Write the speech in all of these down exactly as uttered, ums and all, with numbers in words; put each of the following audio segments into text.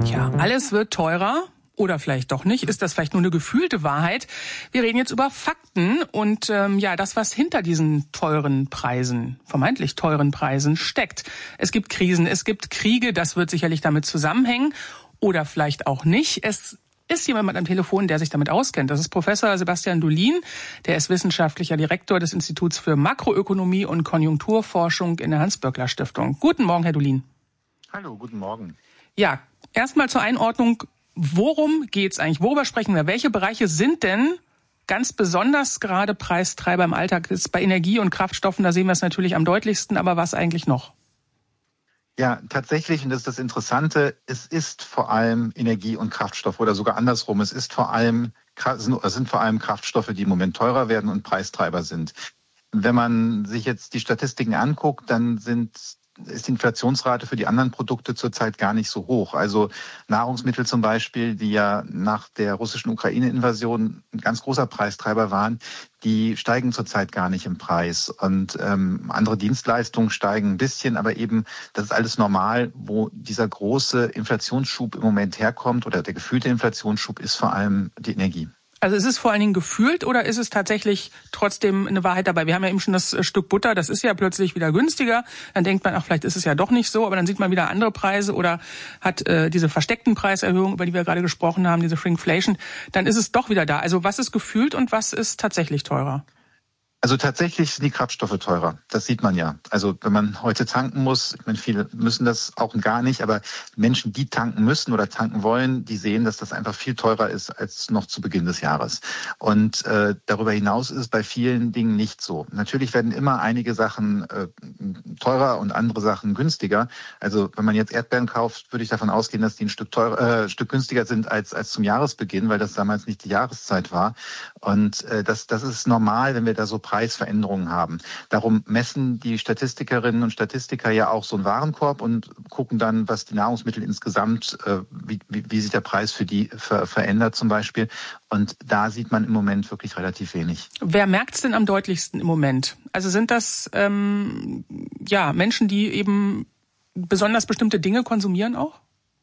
Ja, alles wird teurer. Oder vielleicht doch nicht. Ist das vielleicht nur eine gefühlte Wahrheit? Wir reden jetzt über Fakten und ähm, ja, das, was hinter diesen teuren Preisen, vermeintlich teuren Preisen steckt. Es gibt Krisen, es gibt Kriege, das wird sicherlich damit zusammenhängen oder vielleicht auch nicht. Es ist jemand am Telefon, der sich damit auskennt. Das ist Professor Sebastian Dulin, der ist wissenschaftlicher Direktor des Instituts für Makroökonomie und Konjunkturforschung in der Hans-Böckler-Stiftung. Guten Morgen, Herr Dulin. Hallo, guten Morgen. Ja, erstmal zur Einordnung. Worum geht's eigentlich? Worüber sprechen wir? Welche Bereiche sind denn ganz besonders gerade Preistreiber im Alltag? Das ist bei Energie und Kraftstoffen, da sehen wir es natürlich am deutlichsten, aber was eigentlich noch? Ja, tatsächlich, und das ist das Interessante, es ist vor allem Energie und Kraftstoff oder sogar andersrum. Es ist vor allem, es sind vor allem Kraftstoffe, die im Moment teurer werden und Preistreiber sind. Wenn man sich jetzt die Statistiken anguckt, dann sind ist die Inflationsrate für die anderen Produkte zurzeit gar nicht so hoch. Also Nahrungsmittel zum Beispiel, die ja nach der russischen Ukraine-Invasion ein ganz großer Preistreiber waren, die steigen zurzeit gar nicht im Preis. Und ähm, andere Dienstleistungen steigen ein bisschen, aber eben, das ist alles normal. Wo dieser große Inflationsschub im Moment herkommt oder der gefühlte Inflationsschub, ist vor allem die Energie. Also ist es vor allen Dingen gefühlt oder ist es tatsächlich trotzdem eine Wahrheit dabei? Wir haben ja eben schon das Stück Butter, das ist ja plötzlich wieder günstiger. Dann denkt man, ach, vielleicht ist es ja doch nicht so, aber dann sieht man wieder andere Preise oder hat äh, diese versteckten Preiserhöhungen, über die wir gerade gesprochen haben, diese Shrinkflation, dann ist es doch wieder da. Also was ist gefühlt und was ist tatsächlich teurer? Also tatsächlich sind die Kraftstoffe teurer. Das sieht man ja. Also wenn man heute tanken muss, ich meine, viele müssen das auch gar nicht, aber Menschen, die tanken müssen oder tanken wollen, die sehen, dass das einfach viel teurer ist als noch zu Beginn des Jahres. Und äh, darüber hinaus ist es bei vielen Dingen nicht so. Natürlich werden immer einige Sachen äh, teurer und andere Sachen günstiger. Also wenn man jetzt Erdbeeren kauft, würde ich davon ausgehen, dass die ein Stück teurer, äh, Stück günstiger sind als als zum Jahresbeginn, weil das damals nicht die Jahreszeit war. Und äh, das das ist normal, wenn wir da so Preisveränderungen haben. Darum messen die Statistikerinnen und Statistiker ja auch so einen Warenkorb und gucken dann, was die Nahrungsmittel insgesamt, äh, wie, wie, wie sich der Preis für die ver, verändert zum Beispiel. Und da sieht man im Moment wirklich relativ wenig. Wer merkt es denn am deutlichsten im Moment? Also sind das ähm, ja Menschen, die eben besonders bestimmte Dinge konsumieren auch?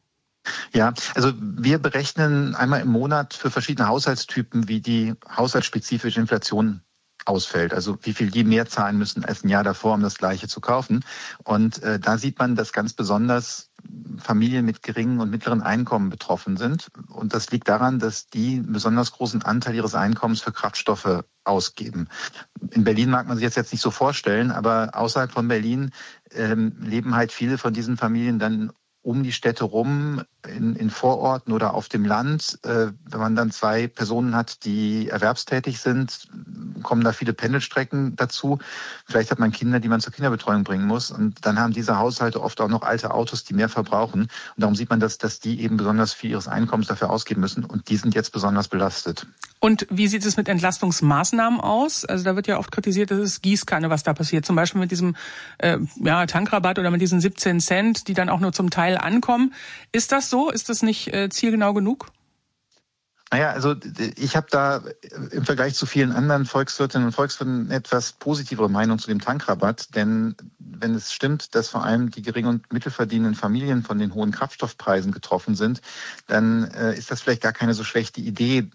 Ja, also wir berechnen einmal im Monat für verschiedene Haushaltstypen, wie die haushaltsspezifische Inflation ausfällt. Also wie viel die mehr zahlen müssen als ein Jahr davor, um das Gleiche zu kaufen. Und äh, da sieht man, dass ganz besonders Familien mit geringen und mittleren Einkommen betroffen sind. Und das liegt daran, dass die einen besonders großen Anteil ihres Einkommens für Kraftstoffe ausgeben. In Berlin mag man sich jetzt, jetzt nicht so vorstellen, aber außerhalb von Berlin ähm, leben halt viele von diesen Familien dann um die Städte rum, in, in Vororten oder auf dem Land. Äh, wenn man dann zwei Personen hat, die erwerbstätig sind, kommen da viele Pendelstrecken dazu. Vielleicht hat man Kinder, die man zur Kinderbetreuung bringen muss. Und dann haben diese Haushalte oft auch noch alte Autos, die mehr verbrauchen. Und darum sieht man, dass, dass die eben besonders viel ihres Einkommens dafür ausgeben müssen. Und die sind jetzt besonders belastet. Und wie sieht es mit Entlastungsmaßnahmen aus? Also da wird ja oft kritisiert, das ist Gießkanne, was da passiert. Zum Beispiel mit diesem äh, ja, Tankrabatt oder mit diesen siebzehn Cent, die dann auch nur zum Teil ankommen. Ist das so? Ist das nicht äh, zielgenau genug? Naja, also ich habe da im Vergleich zu vielen anderen Volkswirtinnen und Volkswirten eine etwas positivere Meinung zu dem Tankrabatt. Denn wenn es stimmt, dass vor allem die gering- und mittelverdienenden Familien von den hohen Kraftstoffpreisen getroffen sind, dann äh, ist das vielleicht gar keine so schlechte Idee, äh,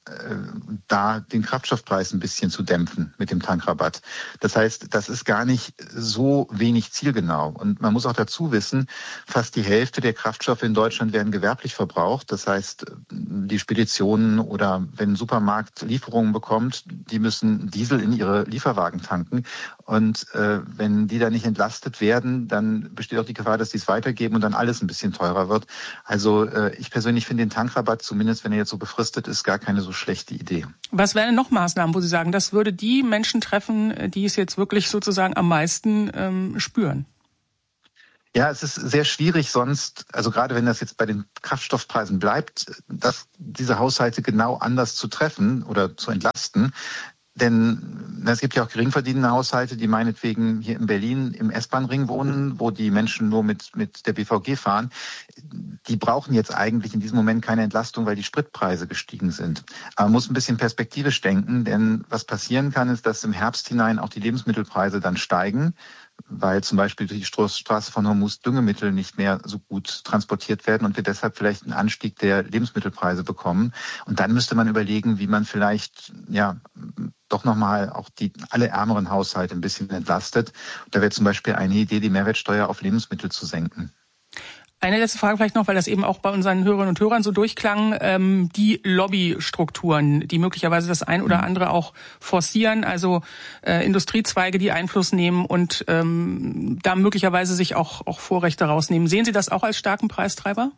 da den Kraftstoffpreis ein bisschen zu dämpfen mit dem Tankrabatt. Das heißt, das ist gar nicht so wenig zielgenau. Und man muss auch dazu wissen, fast die Hälfte der Kraftstoffe in Deutschland werden gewerblich verbraucht. Das heißt, die Speditionen oder wenn ein Supermarkt Lieferungen bekommt, die müssen Diesel in ihre Lieferwagen tanken. Und äh, wenn die da nicht entlastet werden, dann besteht auch die Gefahr, dass die es weitergeben und dann alles ein bisschen teurer wird. Also äh, ich persönlich finde den Tankrabatt, zumindest wenn er jetzt so befristet ist, gar keine so schlechte Idee. Was wären noch Maßnahmen, wo Sie sagen, das würde die Menschen treffen, die es jetzt wirklich sozusagen am meisten ähm, spüren? Ja, es ist sehr schwierig sonst, also gerade wenn das jetzt bei den Kraftstoffpreisen bleibt, dass diese Haushalte genau anders zu treffen oder zu entlasten. Denn es gibt ja auch geringverdienende Haushalte, die meinetwegen hier in Berlin im S-Bahn-Ring wohnen, wo die Menschen nur mit, mit der B V G fahren. Die brauchen jetzt eigentlich in diesem Moment keine Entlastung, weil die Spritpreise gestiegen sind. Aber man muss ein bisschen perspektivisch denken, denn was passieren kann, ist, dass im Herbst hinein auch die Lebensmittelpreise dann steigen. weil zum Beispiel durch die Straße von Hormuz Düngemittel nicht mehr so gut transportiert werden und wir deshalb vielleicht einen Anstieg der Lebensmittelpreise bekommen. Und dann müsste man überlegen, wie man vielleicht ja doch nochmal auch die alle ärmeren Haushalte ein bisschen entlastet. Da wäre zum Beispiel eine Idee, die Mehrwertsteuer auf Lebensmittel zu senken. Eine letzte Frage vielleicht noch, weil das eben auch bei unseren Hörerinnen und Hörern so durchklang. Ähm, die Lobbystrukturen, die möglicherweise das ein oder andere auch forcieren, also äh, Industriezweige, die Einfluss nehmen und ähm, da möglicherweise sich auch, auch Vorrechte rausnehmen. Sehen Sie das auch als starken Preistreiber?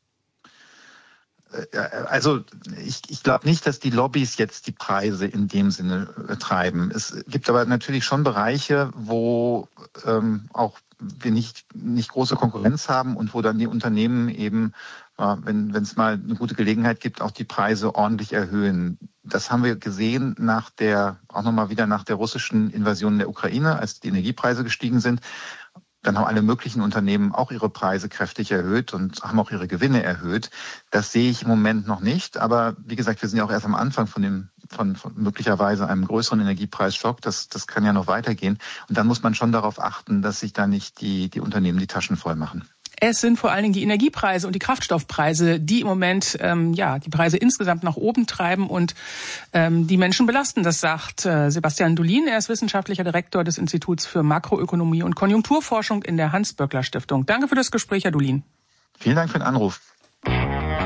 Also ich, ich glaube nicht, dass die Lobbys jetzt die Preise in dem Sinne treiben. Es gibt aber natürlich schon Bereiche, wo ähm, auch wir nicht nicht große Konkurrenz haben und wo dann die Unternehmen eben, äh, wenn wenn es mal eine gute Gelegenheit gibt, auch die Preise ordentlich erhöhen. Das haben wir gesehen nach der auch nochmal wieder nach der russischen Invasion in der Ukraine, als die Energiepreise gestiegen sind. Dann haben alle möglichen Unternehmen auch ihre Preise kräftig erhöht und haben auch ihre Gewinne erhöht. Das sehe ich im Moment noch nicht. Aber wie gesagt, wir sind ja auch erst am Anfang von dem, von, von möglicherweise einem größeren Energiepreisschock. Das, das kann ja noch weitergehen. Und dann muss man schon darauf achten, dass sich da nicht die, die Unternehmen die Taschen voll machen. Es sind vor allen Dingen die Energiepreise und die Kraftstoffpreise, die im Moment ähm, ja die Preise insgesamt nach oben treiben und ähm, die Menschen belasten. Das sagt äh, Sebastian Dulin. Er ist wissenschaftlicher Direktor des Instituts für Makroökonomie und Konjunkturforschung in der Hans-Böckler-Stiftung. Danke für das Gespräch, Herr Dulin. Vielen Dank für den Anruf.